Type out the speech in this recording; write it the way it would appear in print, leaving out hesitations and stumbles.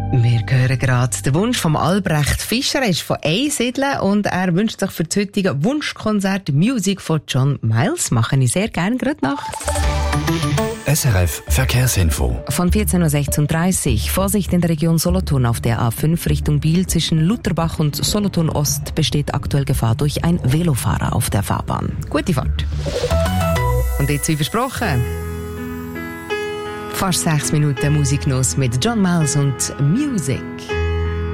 Wir hören gerade den Wunsch von Albrecht Fischer. Er ist von Einsiedeln und er wünscht sich für das heutige Wunschkonzert Musik von John Miles. Mache ich sehr gerne gerade nach. SRF Verkehrsinfo. Von 14.36 Uhr. Vorsicht in der Region Solothurn auf der A5 Richtung Biel. Zwischen Lutherbach und Solothurn Ost besteht aktuell Gefahr durch einen Velofahrer auf der Fahrbahn. Gute Fahrt. Und jetzt wie versprochen. Fast 6 Minuten Musikgenuss mit John Miles und Music.